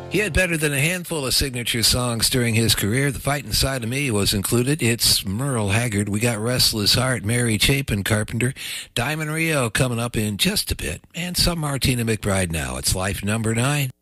He had better than a handful of signature songs during his career. The Fightin' Side of Me was included. It's Merle Haggard. We got Restless Heart, Mary Chapin Carpenter, Diamond Rio coming up in just a bit, and some Martina McBride now. It's Life Number 9.